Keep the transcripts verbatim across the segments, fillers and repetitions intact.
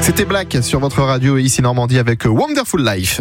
C'était Black sur votre radio ici Normandie avec Wonderful Life.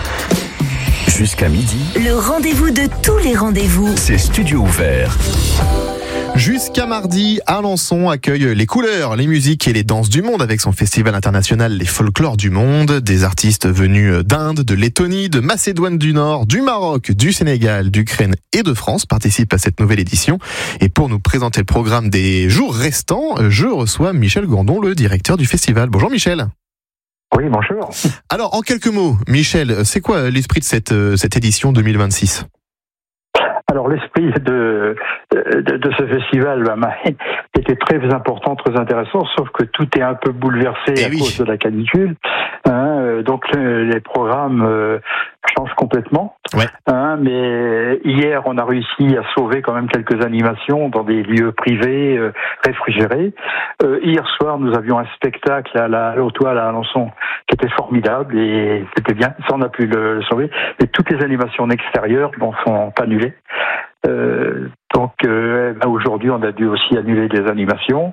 Jusqu'à midi, le rendez-vous de tous les rendez-vous. C'est Studio Ouvert. Jusqu'à mardi, Alençon accueille les couleurs, les musiques et les danses du monde avec son festival international Les Folklores du Monde. Des artistes venus d'Inde, de Lettonie, de Macédoine du Nord, du Maroc, du Sénégal, d'Ukraine et de France participent à cette nouvelle édition. Et pour nous présenter le programme des jours restants, je reçois Michel Gandon, le directeur du festival. Bonjour Michel. Oui, bonjour. Alors, en quelques mots, Michel, c'est quoi l'esprit de cette, cette édition deux mille vingt-six ? Alors l'esprit de, de, de ce festival bah, était très important, très intéressant, sauf que tout est un peu bouleversé Et à oui. cause de la canicule. Hein, donc les programmes euh, changent complètement. Ouais. Hein, mais hier, on a réussi à sauver quand même quelques animations dans des lieux privés euh, réfrigérés. Euh, hier soir, nous avions un spectacle à la Haute-Toile à Alençon qui était formidable et c'était bien. Ça, on a pu le, le sauver. Mais toutes les animations en extérieur bon, sont annulées. Euh, donc euh, ben aujourd'hui, on a dû aussi annuler des animations.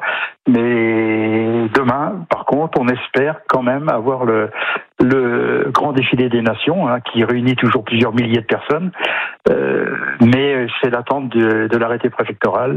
Mais demain, par contre, on espère quand même avoir le, le grand défilé des nations, hein, qui réunit toujours plusieurs milliers de personnes. Euh, mais c'est l'attente de, de l'arrêté préfectoral.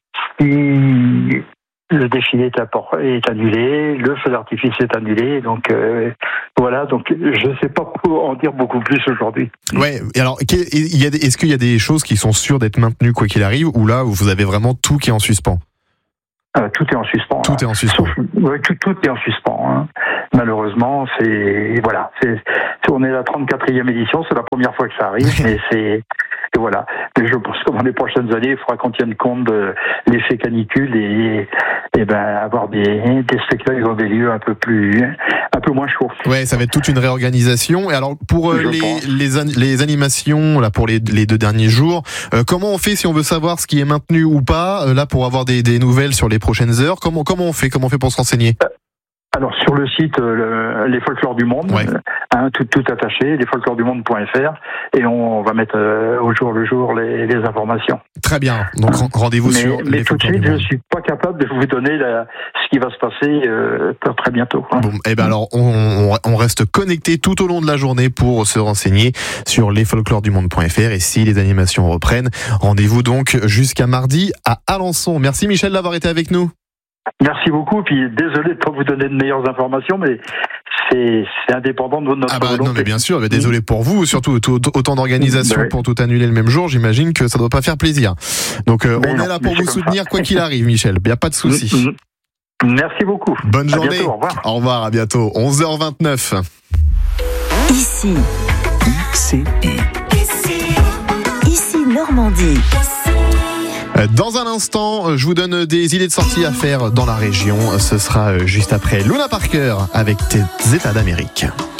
Si le défilé est, apport, est annulé, le feu d'artifice est annulé, donc euh, voilà. Donc je ne sais pas pour en dire beaucoup plus aujourd'hui. Ouais. Et alors, il y a, est-ce qu'il y a des choses qui sont sûres d'être maintenues quoi qu'il arrive, ou là vous avez vraiment tout qui est en suspens ? Euh, tout est en suspens. Tout hein. est en suspens. Sauf, ouais, tout, tout est en suspens. Hein. Malheureusement, c'est voilà, c'est, c'est on est à la trente-quatrième édition, c'est la première fois que ça arrive, mais c'est et voilà. Mais je pense que dans les prochaines années, il faudra qu'on tienne compte de l'effet canicule et, et ben avoir des, des spectacles dans des lieux un peu plus, un peu moins chauds. Ouais, ça va être toute une réorganisation. Et alors pour euh, les, les an- les animations là pour les, les deux derniers jours, euh, comment on fait si on veut savoir ce qui est maintenu ou pas euh, là pour avoir des, des nouvelles sur les prochaines heures? Comment comment on fait Comment on fait pour se renseigner? Alors sur le site euh, le, Les Folklores du Monde, ouais. hein, tout, tout attaché, les folklores du monde point f r, et on, on va mettre euh, au jour le jour les, les informations. Très bien. Donc rendez-vous mais, sur. Mais les tout de suite, je ne suis pas capable de vous donner la, ce qui va se passer euh, très bientôt. Hein. Bon, eh ben alors on, on, on reste connecté tout au long de la journée pour se renseigner sur les folklores du monde point f r, et si les animations reprennent, rendez-vous donc jusqu'à mardi à Alençon. Merci Michel d'avoir été avec nous. Merci beaucoup, puis désolé de ne pas vous donner de meilleures informations, mais c'est, c'est indépendant de notre ah bah, volonté. Non mais bien sûr, mais désolé pour vous, surtout tout, autant d'organisations bah oui. pour tout annuler le même jour, j'imagine que ça ne doit pas faire plaisir. Donc euh, on non, est là pour vous soutenir quoi qu'il arrive Michel, il n'y a pas de souci. Merci beaucoup. Bonne à journée, bientôt, au revoir. Au revoir, à bientôt, onze heures vingt-neuf. Ici, I C I. Ici, Ici Normandie. Dans un instant, je vous donne des idées de sortie à faire dans la région. Ce sera juste après Luna Parker avec tes États d'Amérique.